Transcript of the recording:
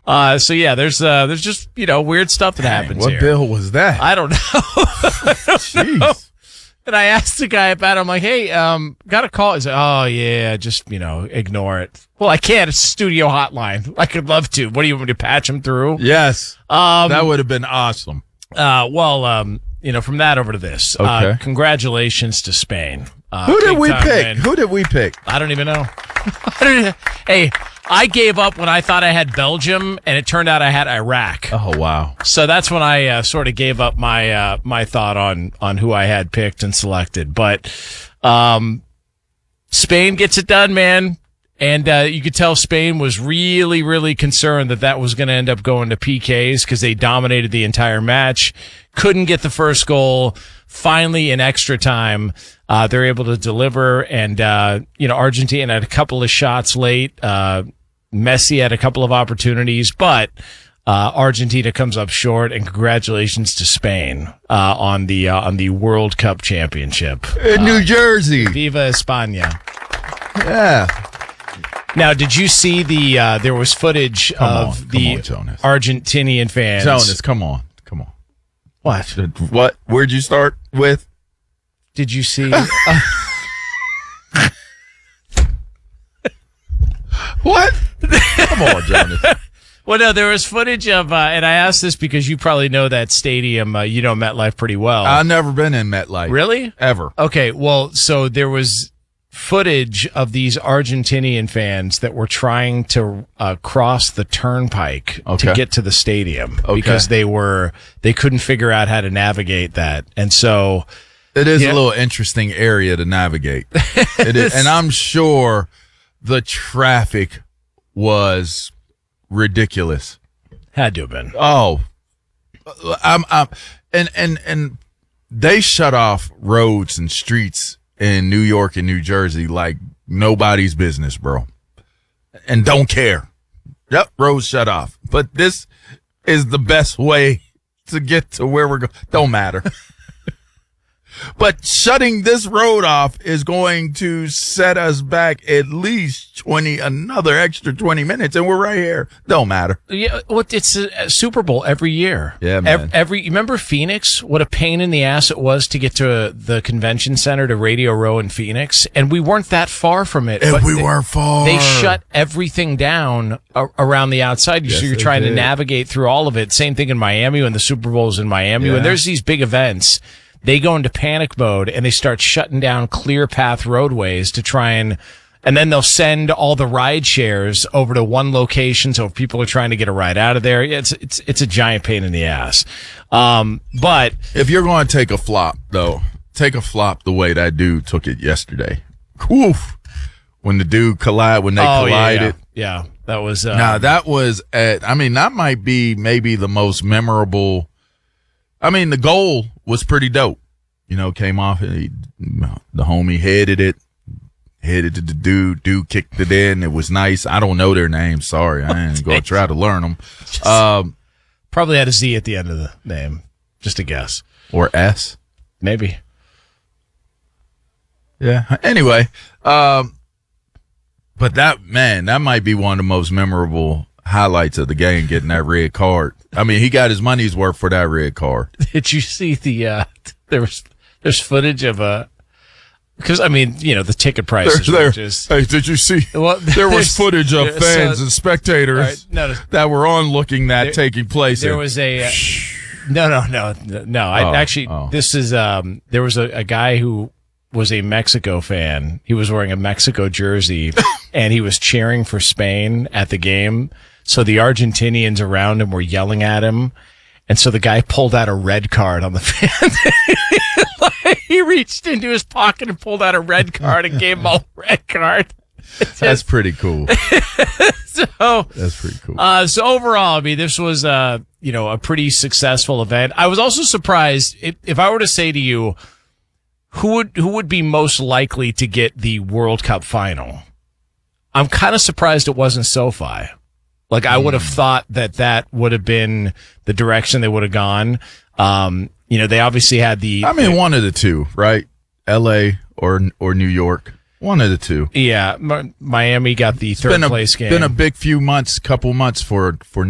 So yeah, there's just weird stuff that happens what here. bill was that? I don't know. Jeez. And I asked the guy about it. I'm like, hey, got a call. He's like, oh, yeah, just, ignore it. Well, I can't. It's a studio hotline. I could love to. What do you want me to patch him through? Yes. That would have been awesome. From that over to this. Okay. Congratulations to Spain. Who did we pick? Win. Who did we pick? I don't even know. Hey, I gave up when I thought I had Belgium, and it turned out I had Iraq. Oh, wow. So that's when I sort of gave up my thought on who I had picked and selected. But Spain gets it done, man. And you could tell Spain was really, really concerned that was going to end up going to PKs because they dominated the entire match. Couldn't get the first goal. Finally, in extra time, they're able to deliver. And, Argentina had a couple of shots late. Messi had a couple of opportunities, but Argentina comes up short. And congratulations to Spain on the World Cup championship In New Jersey. Viva España! Yeah. Now, did you see there was footage of the Argentinian fans? Jonas, come on. What? What? Where'd you start with? Did you see? What? Come on, Jonas. Well, no, there was footage of, and I asked this because you probably know that stadium, MetLife pretty well. I've never been in MetLife. Really? Ever. Okay, well, so there was footage of these Argentinian fans that were trying to cross the turnpike to get to the stadium because they couldn't figure out how to navigate that. And so it is a little interesting area to navigate. It is, and I'm sure the traffic was ridiculous. Had to have been. Oh, and they shut off roads and streets in New York and New Jersey like nobody's business, bro. And don't care. Yep, roads shut off. But this is the best way to get to where we're going. Don't matter. But shutting this road off is going to set us back at least another extra 20 minutes, and we're right here. Don't matter. Yeah, well, it's a Super Bowl every year. Yeah, man. You remember Phoenix? What a pain in the ass it was to get to the convention center to Radio Row in Phoenix, and we weren't that far from it. And we weren't far. They shut everything down around the outside, so you're trying to navigate through all of it. Same thing in Miami when the Super Bowl's in Miami. When there's these big events, they go into panic mode and they start shutting down clear path roadways to try and then they'll send all the ride shares over to one location. So if people are trying to get a ride out of there, it's a giant pain in the ass. But if you're going to take a flop though, take a flop the way that dude took it yesterday. Woof. When the dude collided. Yeah. That was, that was that might be maybe the most memorable. The goal was pretty dope. Came off, the homie headed to the dude kicked it in. It was nice. I don't know their names. Sorry. I ain't going to try to learn them. Probably had a Z at the end of the name. Just a guess. Or S. Maybe. Yeah. Anyway, but that might be one of the most memorable highlights of the game, getting that red card. He got his money's worth for that red card. Did you see there's footage of because the ticket prices Hey, did you see? Well, there was footage of fans and spectators that were onlooking that taking place. There was a no. This is there was a guy who was a Mexico fan. He was wearing a Mexico jersey and he was cheering for Spain at the game. So the Argentinians around him were yelling at him. And so the guy pulled out a red card on the fan. He reached into his pocket and pulled out a red card and gave him a red card. That's pretty cool. That's pretty cool. So overall, this was, a pretty successful event. I was also surprised if I were to say to you, who would be most likely to get the World Cup final? I'm kind of surprised it wasn't SoFi. Like, I would have thought that would have been the direction they would have gone. They obviously had one of the two, right? LA or New York. One of the two. Yeah. Miami got the third place game. Been a big couple months for